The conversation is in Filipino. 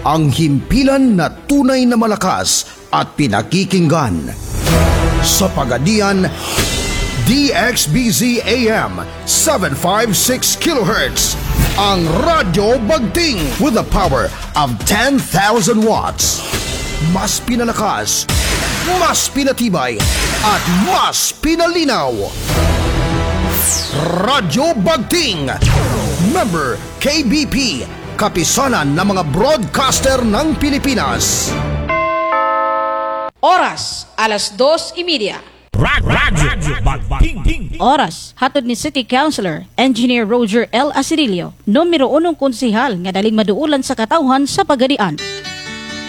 ang himpilan na tunay na malakas at pinakikinggan. Sa Pagadian, DXBZ AM 756 kHz, ang Radyo Bagting with the power of 10,000 watts. Mas pinalakas, mas pinatibay, at mas pinalinaw. Radyo Bagting, member KBP, kapisanan ng mga broadcaster ng Pilipinas. Oras, alas 2:30. Radyo Bagting. Oras, hatod ni City Councilor, Engineer Roger L. Asirilio, numero 1 konsehal nga daling maduulan sa katawhan sa Pagadian.